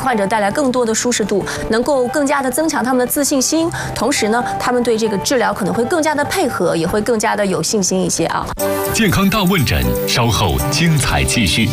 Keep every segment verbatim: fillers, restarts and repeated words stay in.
患者带来更多的舒适度，能够更加的增强他们的自信心。同时呢，他们对这个治疗可能会更加的配合，也会更加的有信心一些啊。 健康大问诊，稍后精彩继续。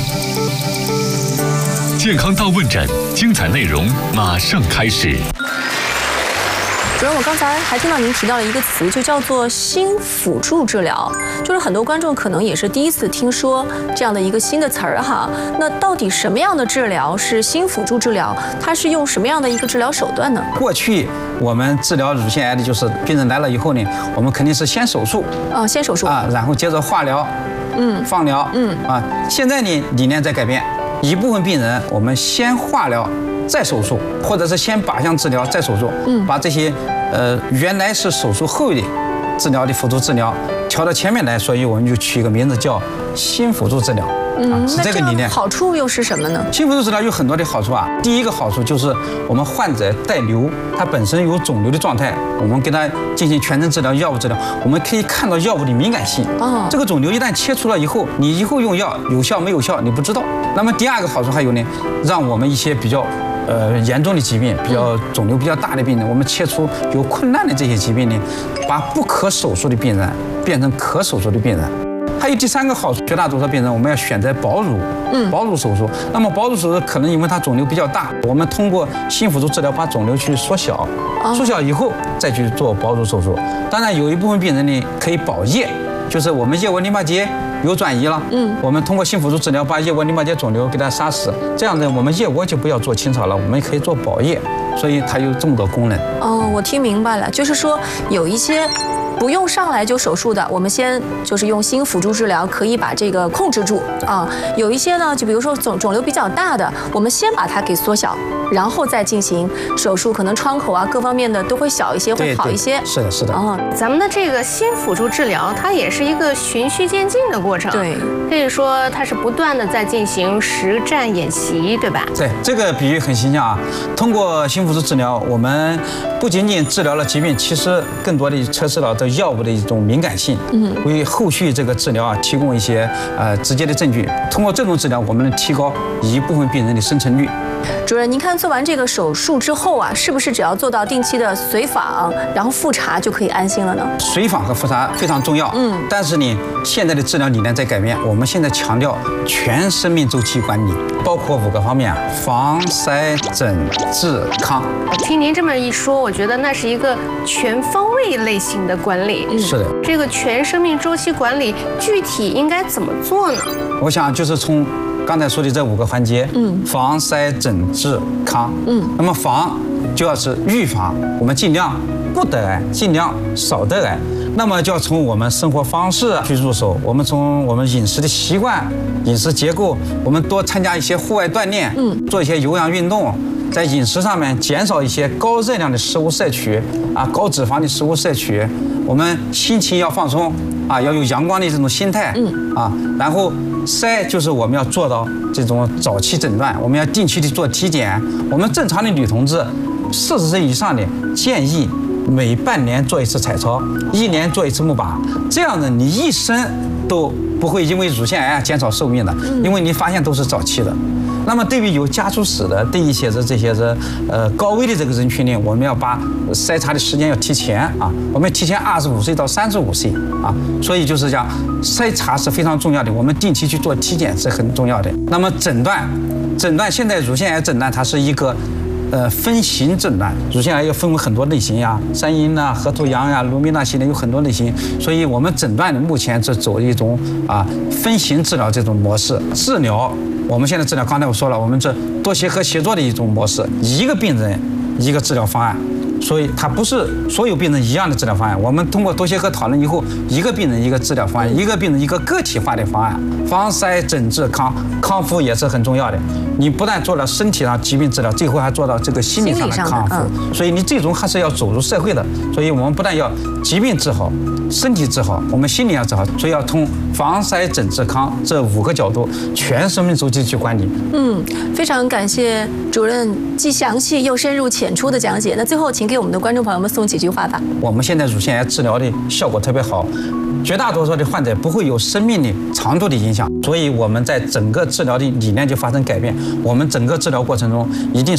健康大问诊，精彩内容马上开始。 主任，我刚才还听到您提到了一个词，就叫做新辅助治疗，就是很多观众可能也是第一次听说这样的一个新的词儿哈。那到底什么样的治疗是新辅助治疗？它是用什么样的一个治疗手段呢？ 过去我们治疗乳腺癌的就是病人来了以后呢，我们肯定是先手术， 啊，先手术啊，然后接着化疗，嗯，放疗，嗯，啊，现在呢理念在改变，一部分病人我们先化疗。再手术，或者是先靶向治疗再手术，嗯，把这些呃原来是手术后的治疗的辅助治疗调到前面来，所以我们就取一个名字叫新辅助治疗。 嗯， 是这个理念。 好处又是什么呢？ 新辅助治疗有很多的好处啊。第一个好处就是我们患者带瘤，他本身有肿瘤的状态，我们给他进行全程治疗、药物治疗，我们可以看到药物的敏感性。哦，这个肿瘤一旦切除了以后，你以后用药有效没有效你不知道。那么第二个好处还有呢，让我们一些比较呃严重的疾病、比较肿瘤比较大的病人，我们切除有困难的这些疾病呢，把不可手术的病人变成可手术的病人。还有第三个好处，绝大多数病人我们要选择保乳，嗯，保乳手术。那么保乳手术可能因为它肿瘤比较大，我们通过新辅助治疗把肿瘤去缩小，缩小以后再去做保乳手术。当然有一部分病人呢可以保液，就是我们腋窝淋巴结有转移了，嗯，我们通过新辅助治疗把腋窝淋巴结肿瘤给它杀死，这样子我们腋窝就不要做清扫了，我们可以做保液，所以它有这么多功能。 哦，我听明白了，就是说有一些不用上来就手术的，我们先就是用新辅助治疗，可以把这个控制住啊。有一些呢，就比如说肿肿瘤比较大的，我们先把它给缩小，然后再进行手术，可能创口啊各方面的都会小一些，会好一些。 是的，是的。 啊， 咱们的这个新辅助治疗，它也是一个循序渐进的过程。 对， 可以说它是不断的在进行实战演习，对吧？ 对，这个比喻很形象啊。通过新辅助治疗，我们不仅仅治疗了疾病，其实更多的测试了对药物的一种敏感性，嗯，为后续这个治疗啊提供一些呃直接的证据。通过这种治疗，我们能提高一部分病人的生存率。 主任，您看做完这个手术之后啊，是不是只要做到定期的随访，然后复查就可以安心了呢？ 随访和复查非常重要，嗯，但是呢，现在的治疗理念在改变，我们现在强调全生命周期管理，包括五个方面啊：防、筛、诊、治、康。 听您这么一说，我觉得那是一个全方位类型的管理。 嗯，是的。 这个全生命周期管理具体应该怎么做呢？ 我想就是从刚才说的这五个环节，嗯，防、筛、诊、治、康，嗯，那么防就要是预防，我们尽量不得癌，尽量少得癌。那么就要从我们生活方式去入手，我们从我们饮食的习惯、饮食结构，我们多参加一些户外锻炼，嗯，做一些有氧运动，在饮食上面减少一些高热量的食物摄取，啊，高脂肪的食物摄取。我们心情要放松，啊，要有阳光的这种心态，嗯，啊，然后筛就是我们要做到这种早期诊断，我们要定期的做体检。我们正常的女同志，四十岁以上的建议每半年做一次彩超，一年做一次钼靶，这样呢，你一生都不会因为乳腺癌减少寿命的，因为你发现都是早期的。那么对于有家族史的，对一些的这些的呃高危的这个人群呢，我们要把筛查的时间要提前啊，我们提前二十五岁到三十五岁啊，所以就是讲筛查是非常重要的，我们定期去做体检是很重要的。那么诊断，诊断现在乳腺癌诊断它是一个呃分型诊断，乳腺癌又分为很多类型呀，三阴呐、河图阳呀、卢米纳系列有很多类型，所以我们诊断的目前是走一种啊分型治疗这种模式。治疗我们现在治疗，刚才我说了，我们这多协和协作的一种模式，一个病人一个治疗方案。所以它不是所有病人一样的治疗方案，我们通过多协和讨论以后，一个病人一个治疗方案，一个病人一个个体化的方案，防筛诊治康，康复也是很重要的。你不但做了身体上疾病治疗，最后还做到这个心理上的康复，所以你最终还是要走入社会的。所以我们不但要疾病治好，身体治好，我们心理要治好，所以要从防筛诊治康这五个角度全生命周期去管理。 嗯，非常感谢主任既详细又深入浅出的讲解。那最后，请给我们的观众朋友们送几句话吧。 我们现在乳腺癌治疗的效果特别好，绝大多数的患者不会有生命的长度的影响，所以我们在整个治疗的理念就发生改变。我们整个治疗过程中一定是